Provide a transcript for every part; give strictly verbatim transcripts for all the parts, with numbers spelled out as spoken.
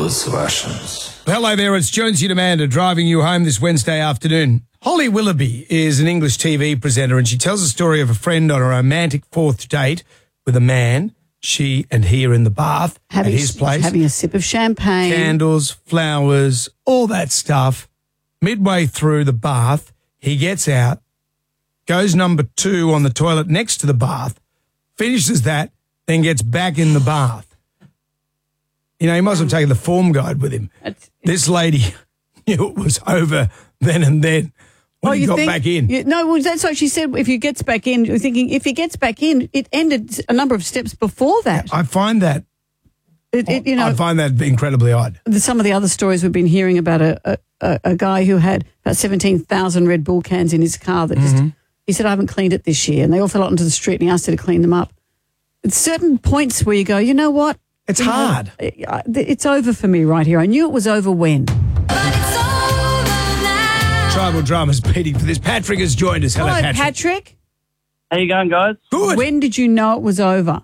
those Russians. Hello there, it's Jonesy and Amanda driving you home this Wednesday afternoon. Holly Willoughby is an English T V presenter and she tells the story of a friend on a romantic fourth date with a man. She and he are in the bath having, at his place. Having a sip of champagne. Candles, flowers, all that stuff. Midway through the bath, he gets out, goes number two on the toilet next to the bath, finishes that, then gets back in the bath. You know, he must have taken the form guide with him. It's, This lady knew it was over then and then when oh, he you got think, back in. You, no, well, that's what she said. If he gets back in, you're thinking if he gets back in, it ended a number of steps before that. I find that, It, it, you know, I find that incredibly odd. the- some of the other stories we've been hearing about a, a, a guy who had about seventeen thousand Red Bull cans in his car that just, he said, I haven't cleaned it this year. And they all fell out onto the street and he asked her to clean them up. At certain points where you go, you know what? It's You know, hard. I- it's over for me right here. I knew it was over when. Tribal Drama's beating for this. Patrick has joined us. Hello, Hello, Patrick. Patrick. How you going, guys? Good. When did you know it was over?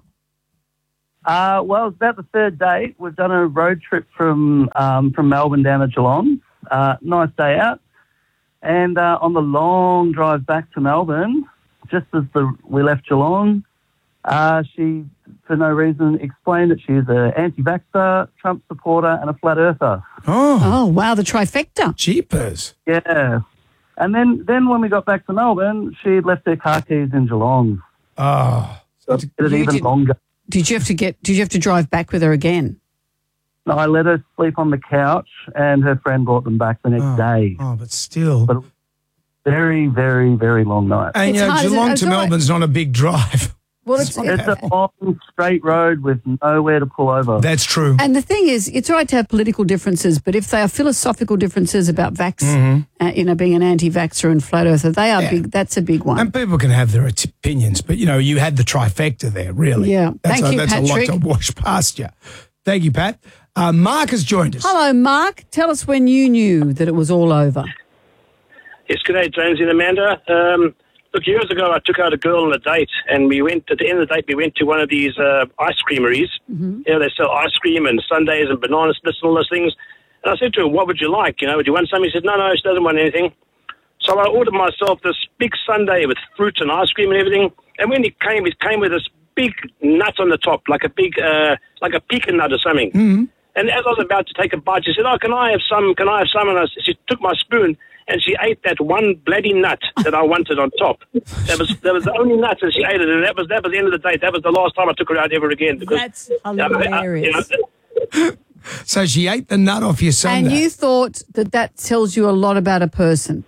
Uh, well, it's about the third date. We've done a road trip from um, from Melbourne down to Geelong. Uh, nice day out. And uh, on the long drive back to Melbourne, just as the, we left Geelong, uh, she, for no reason, explained that she's an anti-vaxxer, Trump supporter and a flat earther. Oh, Oh, wow, the trifecta. jeepers. Yeah. And then, then when we got back to Melbourne, she had left her car keys in Geelong. Oh. So it made it You even did- longer. Did you have to get? Did you have to drive back with her again? No, I let her sleep on the couch and her friend brought them back the next Oh. day. Oh, but still. But very, very, very long night. and, It's you know, hard, isn't it? Geelong It's to all right. Melbourne's not a big drive. Well, it's, It's a long, straight road with nowhere to pull over. That's true. and the thing is, it's all right to have political differences, but if they are philosophical differences about vax, uh, you know, being an anti-vaxxer and flat earther, they are Yeah. big. That's a big one. And people can have their opinions, but, you know, you had the trifecta there, really. Yeah. That's Thank a, you, That's a Patrick. lot to wash past you. Thank you, Pat. Uh, Mark has joined us. Hello, Mark. Tell us when you knew that it was all over. Yes, good day, Jonesy and Amanda. Um, look, years ago, I took out a girl on a date, and we went, at the end of the date, we went to one of these uh, ice creameries. You know, they sell ice cream and sundaes and banana splits and all those things. And I said to her, what would you like? You know, would you want something? He said, no, no, she doesn't want anything. So I ordered myself this big sundae with fruit and ice cream and everything. And when it came, it came with this big nut on the top, like a big, uh, like a pecan nut or something. Mm-hmm. And as I was about to take a bite, she said, oh, can I have some? Can I have some? And I, she took my spoon and she ate that one bloody nut that I wanted on top. That was that was the only nut, and she ate it. And that was that was the end of the date. That was the last time I took her out ever again. Because That's I- I- hilarious. you know, So she ate the nut off your Sunday. And you thought that that tells you a lot about a person.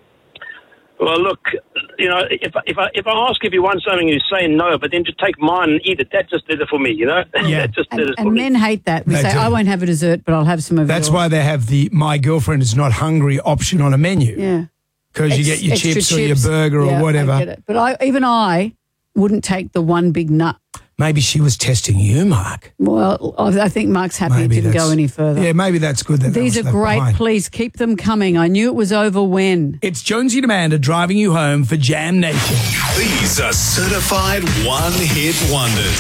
well, look, you know, if if I if I ask if you want something, you say no, but then to take mine and eat it, that just did it for me. You know, Yeah. that just did And, it for and me. men hate that. We They say, do. I won't have a dessert, but I'll have some of That's yours. why they have the "my girlfriend is not hungry" option on a menu. Yeah. Because you Ex- get your extra chips, or your chips. burger Yeah, or I whatever. get it. But I, even I wouldn't take the one big nut. Maybe she was testing you, Mark. Well, I I think Mark's happy Maybe it didn't that's- go any further. Yeah, maybe that's good. That that These was are left great. behind. Please keep them coming. I knew it was over when. It's Jonesy and Amanda driving you home for Jam Nation. These are certified one-hit wonders.